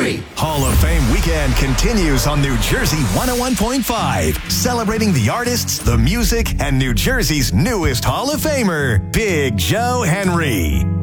Henry. Hall of Fame weekend continues on New Jersey 101.5, celebrating the artists, the music, and New Jersey's newest Hall of Famer, Big Joe Henry.